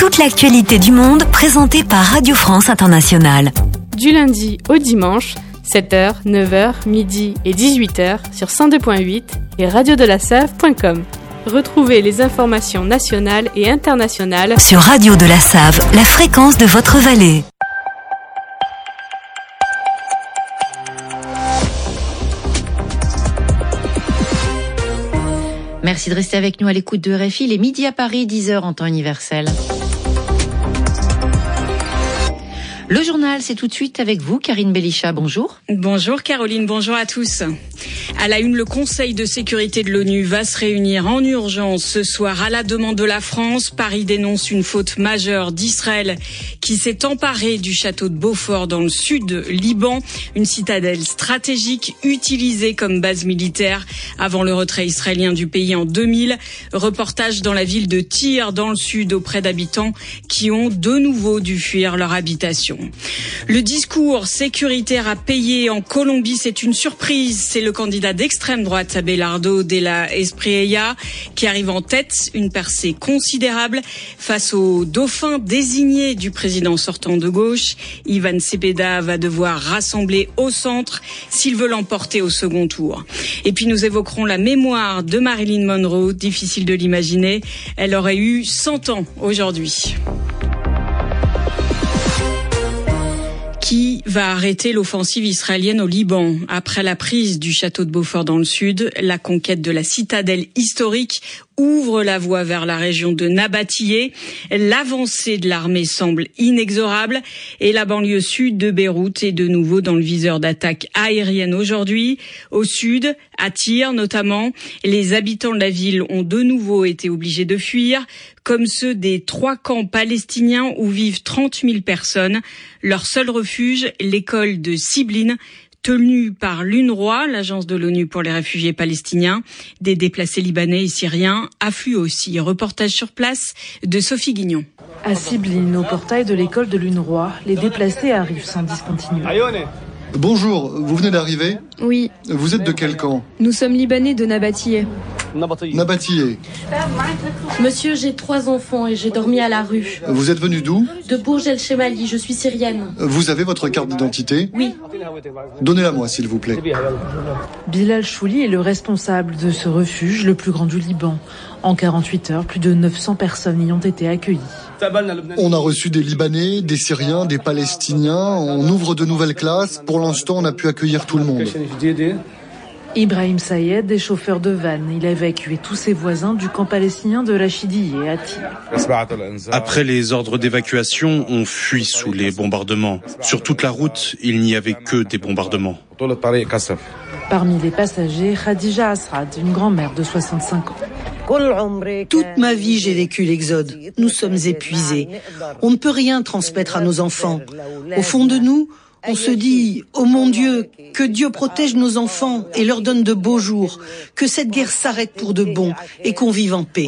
toute l'actualité du monde présentée par Radio France Internationale. Du lundi au dimanche, 7h, 9h, midi et 18h sur 102.8 et radiodelasave.com. Retrouvez les informations nationales et internationales sur Radio de la Save, la fréquence de votre vallée. Merci de rester avec nous à l'écoute de RFI, les midis à Paris, 10h en temps universel. Le journal, c'est tout de suite avec vous, Karine Belisha. Bonjour. Bonjour Caroline, bonjour à tous. À la une, le Conseil de sécurité de l'ONU va se réunir en urgence ce soir à la demande de la France. Paris dénonce une faute majeure d'Israël qui s'est emparé du château de Beaufort dans le sud Liban, une citadelle stratégique utilisée comme base militaire avant le retrait israélien du pays en 2000. Reportage dans la ville de Tyr, dans le sud, auprès d'habitants qui ont de nouveau dû fuir leur habitation. Le discours sécuritaire à payer en Colombie, c'est une surprise. C'est le candidat d'extrême droite, Abelardo de la Espriella, qui arrive en tête, une percée considérable face au dauphin désigné du président sortant de gauche. Ivan Cepeda va devoir rassembler au centre s'il veut l'emporter au second tour. Et puis nous évoquerons la mémoire de Marilyn Monroe, difficile de l'imaginer. Elle aurait eu 100 ans aujourd'hui. Qui va arrêter l'offensive israélienne au Liban? Après la prise du château de Beaufort dans le sud, la conquête de la citadelle historique ouvre la voie vers la région de Nabatillé. L'avancée de l'armée semble inexorable et la banlieue sud de Beyrouth est de nouveau dans le viseur d'attaques aériennes aujourd'hui. Au sud, à Tyr notamment, les habitants de la ville ont de nouveau été obligés de fuir, comme ceux des 3 camps palestiniens où vivent 30 000 personnes. Leur seul refuge, l'école de Sibline, tenue par l'UNRWA, l'agence de l'ONU pour les réfugiés palestiniens. Des déplacés libanais et syriens affluent aussi. Reportage sur place de Sophie Guignon. À Sibline, au portail de l'école de l'UNRWA, les déplacés arrivent sans discontinuer. Bonjour, vous venez d'arriver ? Oui. Vous êtes de quel camp ? Nous sommes libanais de Nabatillé. Nabatillé. Monsieur, j'ai 3 enfants et j'ai dormi à la rue. Vous êtes venu d'où ? De Bourj El Chemali, je suis syrienne. Vous avez votre carte d'identité ? Oui. Donnez-la moi, s'il vous plaît. Bilal Chouli est le responsable de ce refuge, le plus grand du Liban. En 48 heures, plus de 900 personnes y ont été accueillies. On a reçu des Libanais, des Syriens, des Palestiniens. On ouvre de nouvelles classes. Pour l'instant, on a pu accueillir tout le monde. Ibrahim Sayed est chauffeur de van. Il a évacué tous ses voisins du camp palestinien de Rachidiyeh à Tyr. Après les ordres d'évacuation, on fuit sous les bombardements. Sur toute la route, il n'y avait que des bombardements. Parmi les passagers, Khadija Asrad, une grand-mère de 65 ans. Toute ma vie, j'ai vécu l'exode. Nous sommes épuisés. On ne peut rien transmettre à nos enfants. Au fond de nous, on se dit « Oh mon Dieu, que Dieu protège nos enfants et leur donne de beaux jours, que cette guerre s'arrête pour de bon et qu'on vive en paix. »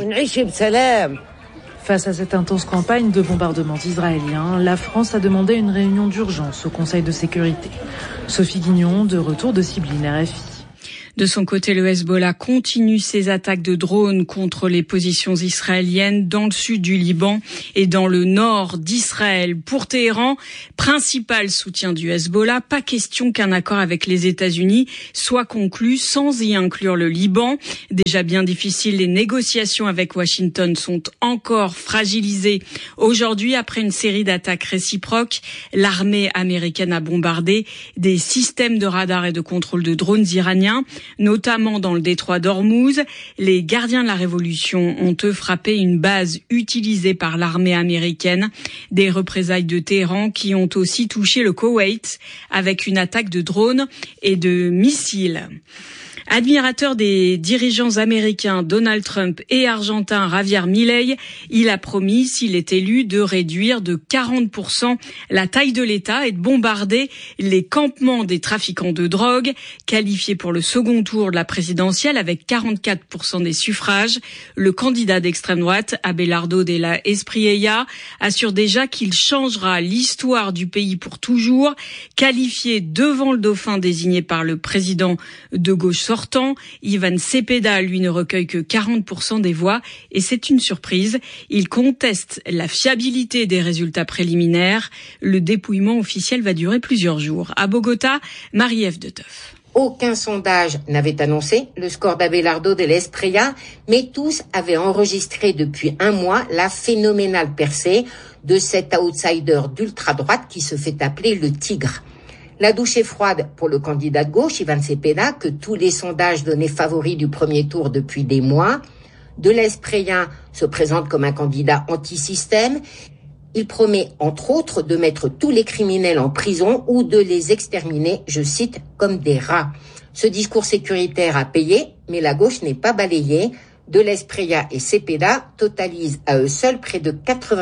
Face à cette intense campagne de bombardements israéliens, la France a demandé une réunion d'urgence au Conseil de sécurité. Sophie Guignon, de retour de Sibline, RFI. De son côté, le Hezbollah continue ses attaques de drones contre les positions israéliennes dans le sud du Liban et dans le nord d'Israël. Pour Téhéran, principal soutien du Hezbollah, pas question qu'un accord avec les États-Unis soit conclu sans y inclure le Liban. Déjà bien difficile, les négociations avec Washington sont encore fragilisées. Aujourd'hui, après une série d'attaques réciproques, l'armée américaine a bombardé des systèmes de radar et de contrôle de drones iraniens, notamment dans le détroit d'Ormuz. Les gardiens de la Révolution ont eux frappé une base utilisée par l'armée américaine. Des représailles de Téhéran qui ont aussi touché le Koweït avec une attaque de drones et de missiles. Admirateur des dirigeants américains Donald Trump et argentin Javier Milei, il a promis, s'il est élu, de réduire de 40% la taille de l'État et de bombarder les campements des trafiquants de drogue, qualifiés pour le second tour de la présidentielle avec 44% des suffrages. Le candidat d'extrême droite, Abelardo de la Espriella, assure déjà qu'il changera l'histoire du pays pour toujours, qualifié devant le dauphin désigné par le président de gauche sortant. Ivan Cepeda, lui, ne recueille que 40% des voix et c'est une surprise. Il conteste la fiabilité des résultats préliminaires. Le dépouillement officiel va durer plusieurs jours. À Bogota, Marie-Ève de Teuf. Aucun sondage n'avait annoncé le score d'Abelardo de l'Espriella, mais tous avaient enregistré depuis un mois la phénoménale percée de cet outsider d'ultra-droite qui se fait appeler le Tigre. La douche est froide pour le candidat de gauche, Ivan Cepeda, que tous les sondages donnaient favori du premier tour depuis des mois. De l'Espriella se présente comme un candidat anti-système. Il promet, entre autres, de mettre tous les criminels en prison ou de les exterminer, je cite, comme des rats. Ce discours sécuritaire a payé, mais la gauche n'est pas balayée. De l'Espriella et Cepeda totalisent à eux seuls près de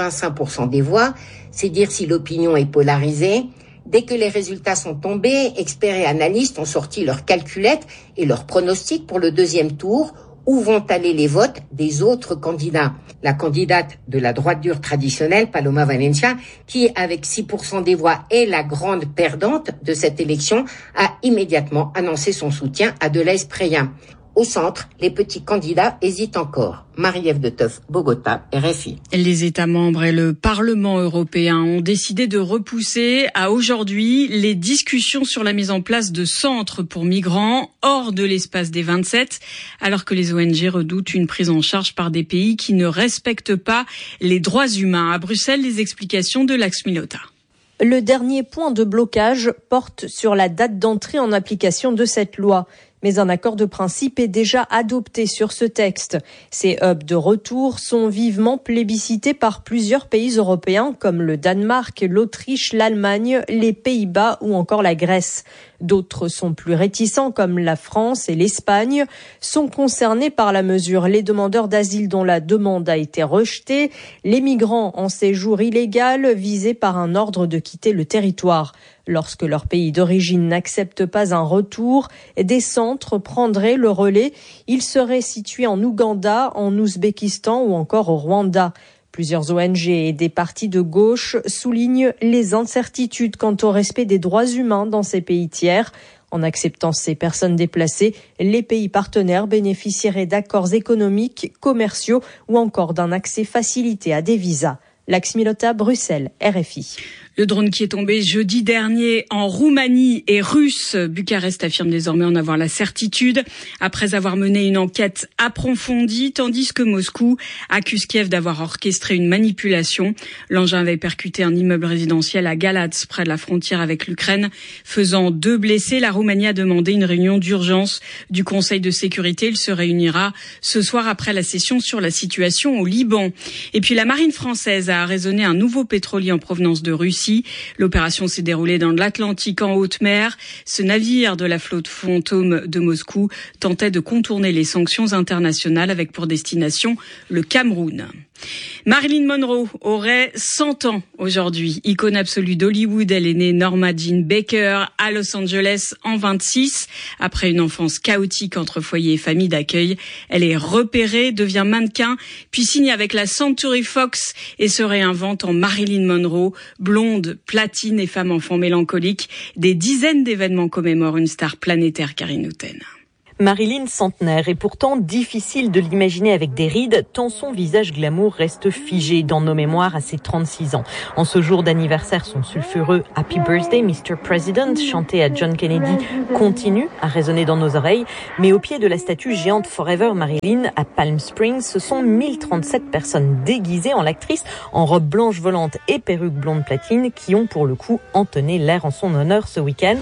85% des voix. C'est dire si l'opinion est polarisée. Dès que les résultats sont tombés, experts et analystes ont sorti leurs calculettes et leurs pronostics pour le deuxième tour. Où vont aller les votes des autres candidats? La candidate de la droite dure traditionnelle, Paloma Valencia, qui, avec 6% des voix, est la grande perdante de cette élection, a immédiatement annoncé son soutien à de l'Espriella. Au centre, les petits candidats hésitent encore. Marie-Ève de Teuf, Bogota, RFI. Les États membres et le Parlement européen ont décidé de repousser à aujourd'hui les discussions sur la mise en place de centres pour migrants hors de l'espace des 27, alors que les ONG redoutent une prise en charge par des pays qui ne respectent pas les droits humains. À Bruxelles, les explications de Lax Milota. Le dernier point de blocage porte sur la date d'entrée en application de cette loi. Mais un accord de principe est déjà adopté sur ce texte. Ces hubs de retour sont vivement plébiscités par plusieurs pays européens comme le Danemark, l'Autriche, l'Allemagne, les Pays-Bas ou encore la Grèce. D'autres sont plus réticents comme la France et l'Espagne. Sont concernés par la mesure les demandeurs d'asile dont la demande a été rejetée, les migrants en séjour illégal visés par un ordre de quitter le territoire. Lorsque leur pays d'origine n'accepte pas un retour, des centres prendraient le relais. Ils seraient situés en Ouganda, en Ouzbékistan ou encore au Rwanda. Plusieurs ONG et des partis de gauche soulignent les incertitudes quant au respect des droits humains dans ces pays tiers. En acceptant ces personnes déplacées, les pays partenaires bénéficieraient d'accords économiques, commerciaux ou encore d'un accès facilité à des visas. Lax Milota, Bruxelles, RFI. Le drone qui est tombé jeudi dernier en Roumanie est russe. Bucarest affirme désormais en avoir la certitude après avoir mené une enquête approfondie, tandis que Moscou accuse Kiev d'avoir orchestré une manipulation. L'engin avait percuté un immeuble résidentiel à Galatz, près de la frontière avec l'Ukraine, faisant 2 blessés. La Roumanie a demandé une réunion d'urgence du Conseil de sécurité. Il se réunira ce soir après la session sur la situation au Liban. Et puis la marine française a arraisonné un nouveau pétrolier en provenance de Russie. L'opération s'est déroulée dans l'Atlantique en haute mer. Ce navire de la flotte fantôme de Moscou tentait de contourner les sanctions internationales avec pour destination le Cameroun. Marilyn Monroe aurait 100 ans aujourd'hui. Icône absolue d'Hollywood, elle est née Norma Jean Baker à Los Angeles en 26. Après une enfance chaotique entre foyer et famille d'accueil, elle est repérée, devient mannequin, puis signe avec la Century Fox et se réinvente en Marilyn Monroe. Blonde, platine et femme-enfant mélancolique, des dizaines d'événements commémorent une star planétaire, Karine Houten. Marilyn centenaire est pourtant difficile de l'imaginer avec des rides tant son visage glamour reste figé dans nos mémoires à ses 36 ans. En ce jour d'anniversaire, son sulfureux « Happy Birthday, Mr. President » chanté à John Kennedy continue à résonner dans nos oreilles. Mais au pied de la statue géante Forever Marilyn à Palm Springs, ce sont 1037 personnes déguisées en l'actrice en robe blanche volante et perruque blonde platine qui ont pour le coup entonné l'air en son honneur ce week-end.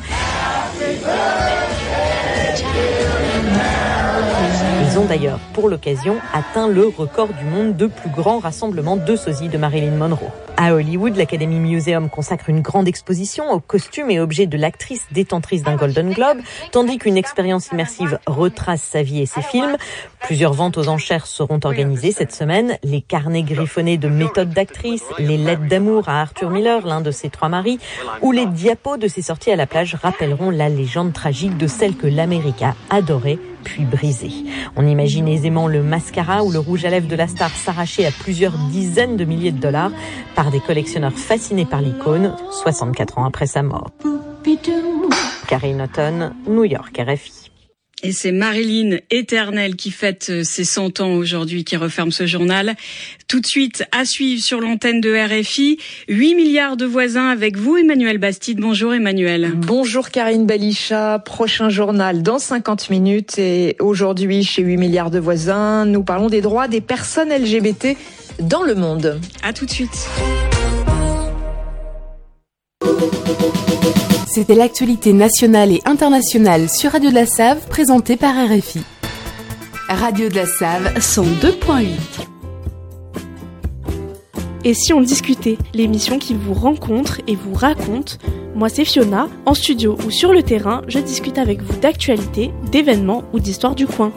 Ils ont d'ailleurs, pour l'occasion, atteint le record du monde de plus grand rassemblement de sosies de Marilyn Monroe. À Hollywood, l'Academy Museum consacre une grande exposition aux costumes et objets de l'actrice détentrice d'un Golden Globe, tandis qu'une expérience immersive retrace sa vie et ses films. Plusieurs ventes aux enchères seront organisées cette semaine. Les carnets griffonnés de méthodes d'actrice, les lettres d'amour à Arthur Miller, l'un de ses 3 maris, ou les diapos de ses sorties à la plage rappelleront la légende tragique de celle que l'Amérique a adorée puis brisée. On imagine aisément le mascara ou le rouge à lèvres de la star s'arracher à plusieurs dizaines de milliers de dollars par des collectionneurs fascinés par l'icône, 64 ans après sa mort. Karine Houten, New York, RFI. Et c'est Marilyn Éternel qui fête ses 100 ans aujourd'hui, qui referme ce journal. Tout de suite, à suivre sur l'antenne de RFI, 8 milliards de voisins avec vous, Emmanuel Bastide. Bonjour Emmanuel. Bonjour Karine Belichat. Prochain journal dans 50 minutes. Et aujourd'hui, chez 8 milliards de voisins, nous parlons des droits des personnes LGBT dans le monde. À tout de suite. C'était l'actualité nationale et internationale sur Radio de la Save, présentée par RFI. Radio de la Save, 102.8. Et si on discutait, l'émission qui vous rencontre et vous raconte. Moi c'est Fiona, en studio ou sur le terrain, je discute avec vous d'actualités, d'événements ou d'histoires du coin.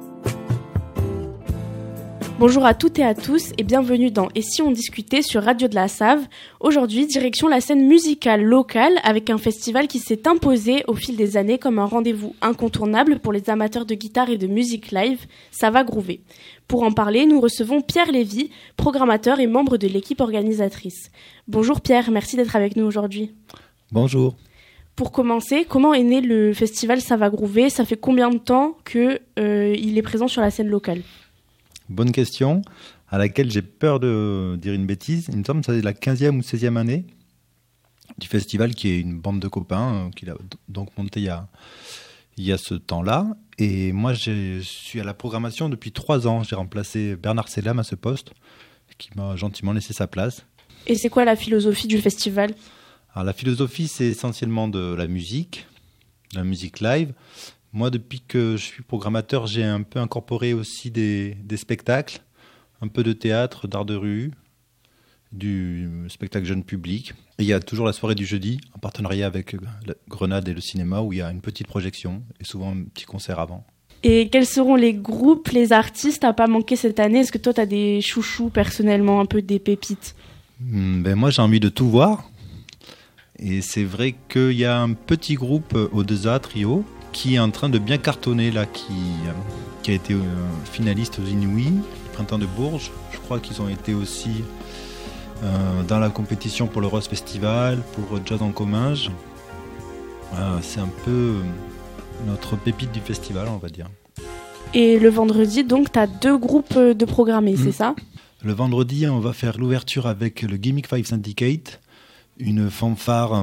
Bonjour à toutes et à tous et bienvenue dans Et si on discutait sur Radio de la Save. Aujourd'hui, direction la scène musicale locale avec un festival qui s'est imposé au fil des années comme un rendez-vous incontournable pour les amateurs de guitare et de musique live, ça va groover. Pour en parler, nous recevons Pierre Lévy, programmateur et membre de l'équipe organisatrice. Bonjour Pierre, merci d'être avec nous aujourd'hui. Bonjour. Pour commencer, comment est né le festival Ça va groover ? Ça fait combien de temps qu'il est présent sur la scène locale ? Bonne question, à laquelle j'ai peur de dire une bêtise. Il me semble que c'est la 15e ou 16e année du festival, qui est une bande de copains qu'il a donc monté il y a ce temps-là. Et moi, je suis à la programmation depuis 3 ans. J'ai remplacé Bernard Selam à ce poste, qui m'a gentiment laissé sa place. Et c'est quoi la philosophie du festival ? Alors, la philosophie, c'est essentiellement de la musique live. Moi, depuis que je suis programmateur, j'ai un peu incorporé aussi des spectacles, un peu de théâtre, d'art de rue, du spectacle jeune public. Et il y a toujours la soirée du jeudi, en partenariat avec Grenade et le cinéma, où il y a une petite projection et souvent un petit concert avant. Et quels seront les groupes, les artistes à pas manquer cette année ? Est-ce que toi, tu as des chouchous personnellement, un peu des pépites ? Moi, j'ai envie de tout voir. Et c'est vrai qu'il y a un petit groupe au 2A, Trio, qui est en train de bien cartonner, là, qui a été finaliste aux Inouïs, le Printemps de Bourges. Je crois qu'ils ont été aussi dans la compétition pour le Rose Festival, pour Jazz en Comminges. C'est un peu notre pépite du festival, on va dire. Et le vendredi, donc, tu as 2 groupes de programmés, c'est ça ? Le vendredi, on va faire l'ouverture avec le Gimmick 5 Syndicate, une fanfare...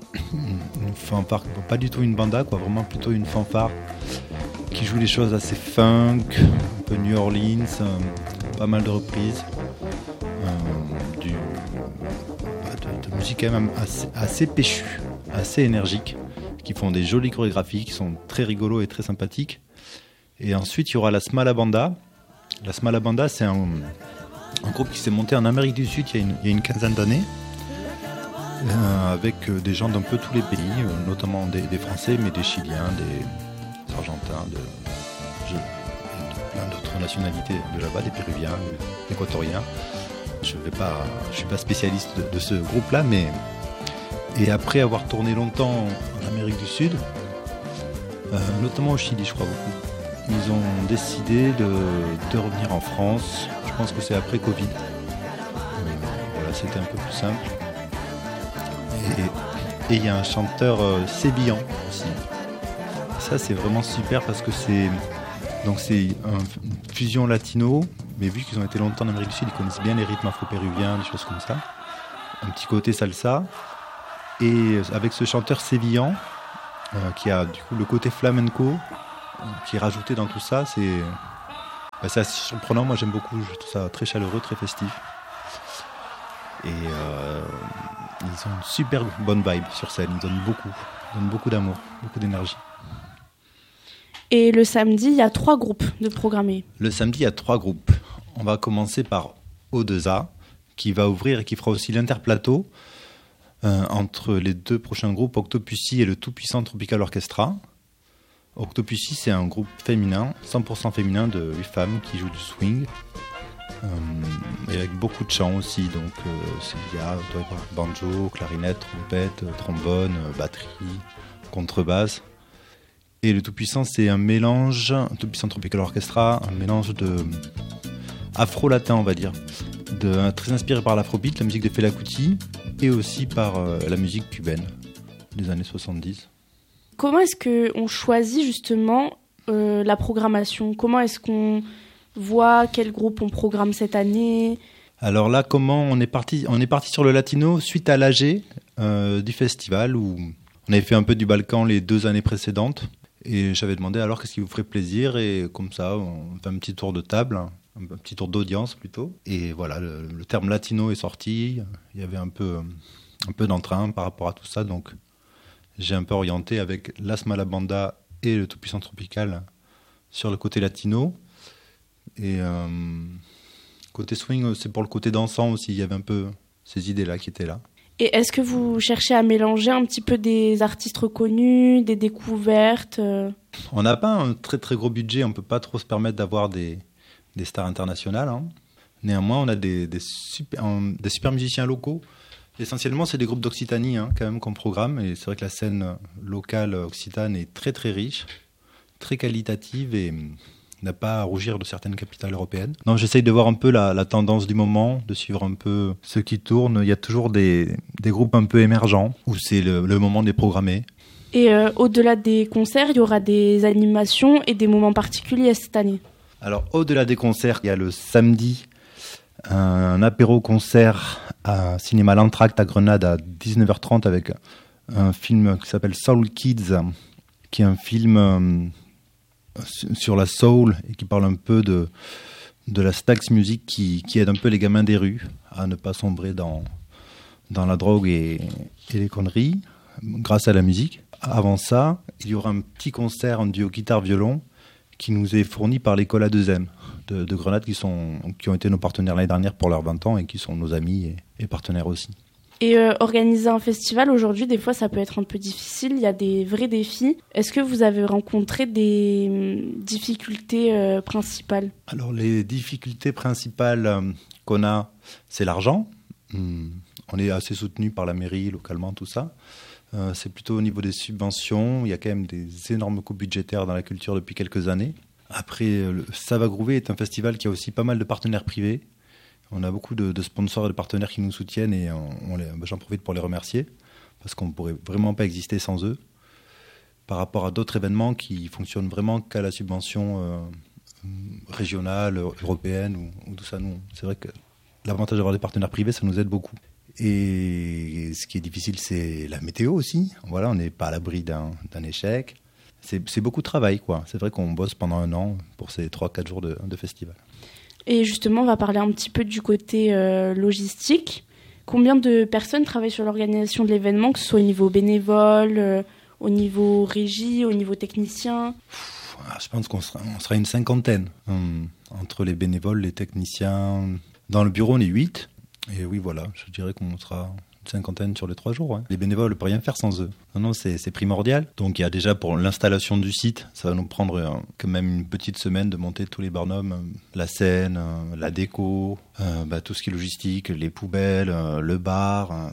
pas du tout une banda, vraiment plutôt une fanfare qui joue les choses assez funk, un peu New Orleans, pas mal de reprises, de musique quand même assez péchue, assez énergique, qui font des jolies chorégraphies, qui sont très rigolos et très sympathiques. Et ensuite il y aura la Smala Banda. La Smala Banda, c'est un groupe qui s'est monté en Amérique du Sud il y a une quinzaine d'années, avec des gens d'un peu tous les pays, notamment des Français, mais des Chiliens, des Argentins, de plein d'autres nationalités de là-bas, des Péruviens, des Équatoriens. Je suis pas spécialiste de ce groupe-là, et après avoir tourné longtemps en Amérique du Sud, notamment au Chili, je crois beaucoup, ils ont décidé de revenir en France. Je pense que c'est après Covid. Voilà, c'était un peu plus simple. Et il y a un chanteur sévillan aussi. Ça, c'est vraiment super parce que c'est une fusion latino, mais vu qu'ils ont été longtemps en Amérique du Sud, ils connaissent bien les rythmes afro-péruviens, des choses comme ça. Un petit côté salsa. Et avec ce chanteur sévillan, qui a du coup le côté flamenco, qui est rajouté dans tout ça, c'est assez surprenant. Moi, j'aime beaucoup. Je trouve ça très chaleureux, très festif. Et ils ont une super bonne vibe sur scène. Ils donnent beaucoup d'amour, beaucoup d'énergie. Et le samedi, il y a 3 groupes de programmés. Le samedi, il y a 3 groupes. On va commencer par O2A, qui va ouvrir et qui fera aussi l'interplateau entre les 2 prochains groupes, Octopussy et le tout-puissant Tropical Orchestra. Octopussy, c'est un groupe féminin, 100% féminin, de 8 femmes qui jouent du swing. Et avec beaucoup de chants aussi, donc il y a banjo, clarinette, trompette, trombone, batterie, contrebasse. Et le Tout-Puissant, c'est un mélange, Tout-Puissant Tropical Orchestra, un mélange de afro-latin, on va dire, très inspiré par l'afrobeat, la musique de Fela Kuti, et aussi par la musique cubaine des années 70. Comment est-ce qu'on choisit justement la programmation? Comment est-ce qu'on voit quel groupe on programme cette année? Alors là, comment on est parti sur le latino suite à l'AG du festival où on avait fait un peu du Balkan les 2 années précédentes. Et j'avais demandé alors qu'est-ce qui vous ferait plaisir, et comme ça on fait un petit tour de table, un petit tour d'audience plutôt. Et voilà, le terme latino est sorti, il y avait un peu d'entrain par rapport à tout ça, donc j'ai un peu orienté avec Las Malabanda et le Tout-Puissant Tropical sur le côté latino. Et côté swing, c'est pour le côté dansant aussi, il y avait un peu ces idées-là qui étaient là. Et est-ce que vous cherchez à mélanger un petit peu des artistes reconnus, des découvertes? On n'a pas un très très gros budget, on ne peut pas trop se permettre d'avoir des stars internationales, hein. Néanmoins, on a des super musiciens locaux. Essentiellement, c'est des groupes d'Occitanie quand même qu'on programme. Et c'est vrai que la scène locale occitane est très très riche, très qualitative et n'a pas à rougir de certaines capitales européennes. Non, j'essaye de voir un peu la tendance du moment, de suivre un peu ce qui tourne. Il y a toujours des groupes un peu émergents où c'est le moment de les programmer. Et au-delà des concerts, il y aura des animations et des moments particuliers cette année? Alors, au-delà des concerts, il y a le samedi un apéro-concert à Cinéma L'Entracte à Grenade à 19h30 avec un film qui s'appelle Soul Kids, qui est un film sur la soul et qui parle un peu de la Stax Music qui aide un peu les gamins des rues à ne pas sombrer dans la drogue et les conneries grâce à la musique. Avant ça, il y aura un petit concert en duo guitare-violon qui nous est fourni par l'école A2M de Grenade qui ont été nos partenaires l'année dernière pour leurs 20 ans et qui sont nos amis et partenaires aussi. Et organiser un festival aujourd'hui, des fois ça peut être un peu difficile, il y a des vrais défis. Est-ce que vous avez rencontré des difficultés principales? Alors les difficultés principales qu'on a, c'est l'argent. On est assez soutenu par la mairie localement, tout ça. C'est plutôt au niveau des subventions. Il y a quand même des énormes coupes budgétaires dans la culture depuis quelques années. Après, Ça va groover est un festival qui a aussi pas mal de partenaires privés. On a beaucoup de sponsors et de partenaires qui nous soutiennent et j'en profite pour les remercier parce qu'on ne pourrait vraiment pas exister sans eux par rapport à d'autres événements qui fonctionnent vraiment qu'à la subvention régionale, européenne ou tout ça. Nous, c'est vrai que l'avantage d'avoir des partenaires privés, ça nous aide beaucoup. Et ce qui est difficile, c'est la météo aussi. Voilà, on n'est pas à l'abri d'un échec. C'est beaucoup de travail, quoi. C'est vrai qu'on bosse pendant 1 an pour ces 3-4 jours de festival. Et justement, on va parler un petit peu du côté logistique. Combien de personnes travaillent sur l'organisation de l'événement, que ce soit au niveau bénévole, au niveau régie, au niveau technicien? Je pense qu'on sera une 50aine. Entre les bénévoles, les techniciens. Dans le bureau, on est 8. Et oui, voilà, je dirais qu'on sera une 50aine sur les 3 jours. Ouais. Les bénévoles ne peuvent rien faire sans eux. Non, c'est primordial. Donc il y a déjà pour l'installation du site, ça va nous prendre quand même une petite semaine de monter tous les barnums, la scène, la déco, tout ce qui est logistique, les poubelles, le bar,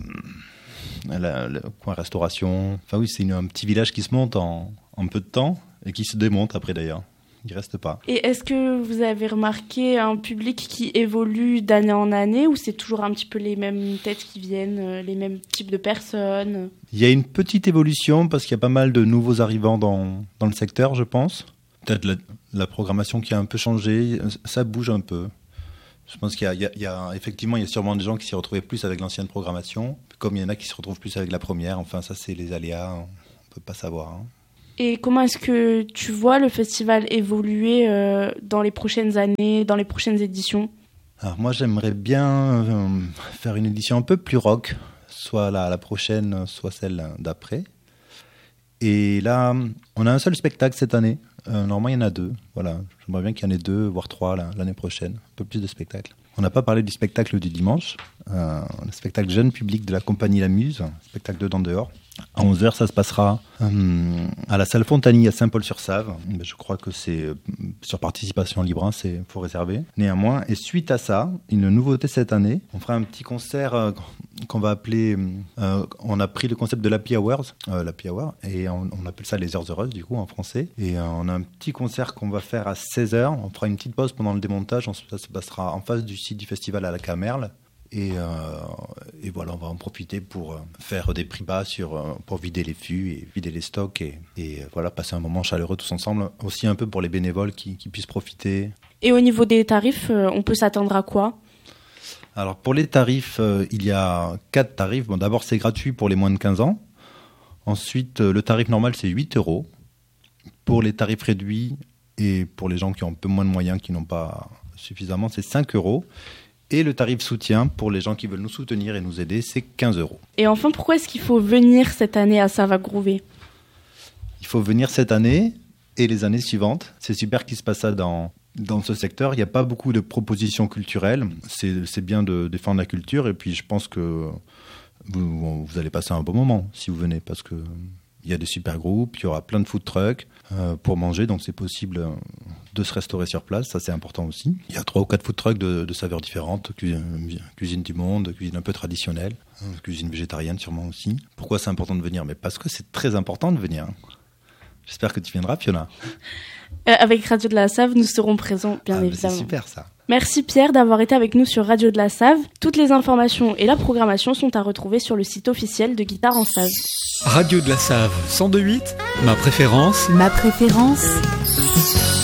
le coin restauration. Enfin oui, c'est un petit village qui se monte en peu de temps et qui se démonte après d'ailleurs. Il reste pas. Et est-ce que vous avez remarqué un public qui évolue d'année en année ou c'est toujours un petit peu les mêmes têtes qui viennent, les mêmes types de personnes? Il y a une petite évolution parce qu'il y a pas mal de nouveaux arrivants dans le secteur, je pense. Peut-être la programmation qui a un peu changé, ça bouge un peu. Je pense qu'il y a effectivement, il y a sûrement des gens qui s'y retrouvaient plus avec l'ancienne programmation, comme il y en a qui se retrouvent plus avec la première. Enfin, ça, c'est les aléas, on ne peut pas savoir. Et comment est-ce que tu vois le festival évoluer dans les prochaines années, dans les prochaines éditions? Alors moi, j'aimerais bien faire une édition un peu plus rock, soit la prochaine, soit celle d'après. Et là, on a un seul spectacle cette année. Normalement, il y en a 2. Voilà. J'aimerais bien qu'il y en ait 2, voire 3 l'année prochaine. Un peu plus de spectacles. On n'a pas parlé du spectacle du dimanche. Le spectacle jeune public de la compagnie La Muse, spectacle de dans dehors. À 11h, ça se passera à la salle Fontany à Saint-Paul-sur-Save. Je crois que c'est sur participation libre, il faut réserver. Néanmoins, et suite à ça, une nouveauté cette année, on fera un petit concert qu'on va appeler... on a pris le concept de l'Happy Hour, et on appelle ça les heures heureuses, du coup, en français. Et on a un petit concert qu'on va faire à 16h. On fera une petite pause pendant le démontage. Ça se passera en face du site du festival à la Camerle. Et voilà, on va en profiter pour faire des prix bas pour vider les fûts et vider les stocks et voilà, passer un moment chaleureux tous ensemble. Aussi un peu pour les bénévoles qui puissent profiter. Et au niveau des tarifs, on peut s'attendre à quoi ? Alors pour les tarifs, il y a 4 tarifs. Bon, d'abord, c'est gratuit pour les moins de 15 ans. Ensuite, le tarif normal, c'est 8 €. Pour les tarifs réduits et pour les gens qui ont un peu moins de moyens, qui n'ont pas suffisamment, c'est 5 €. Et le tarif soutien, pour les gens qui veulent nous soutenir et nous aider, c'est 15 €. Et enfin, pourquoi est-ce qu'il faut venir cette année à Savagrouvé ? Il faut venir cette année et les années suivantes. C'est super qu'il se passe ça dans ce secteur. Il n'y a pas beaucoup de propositions culturelles. C'est bien de défendre la culture. Et puis, je pense que vous allez passer un bon moment si vous venez, parce que il y a des super groupes, il y aura plein de food trucks pour manger, donc c'est possible de se restaurer sur place, ça c'est important aussi. Il y a 3 ou 4 food trucks de saveurs différentes, cuisine du monde, cuisine un peu traditionnelle, cuisine végétarienne sûrement aussi. Pourquoi c'est important de venir ? Mais parce que c'est très important de venir. J'espère que tu viendras, Fiona. Avec Radio de la Save, nous serons présents, bien évidemment. C'est super ça. Merci Pierre d'avoir été avec nous sur Radio de la Save. Toutes les informations et la programmation sont à retrouver sur le site officiel de Guitare en Save. Radio de la Save 102.8, ma préférence. Ma préférence.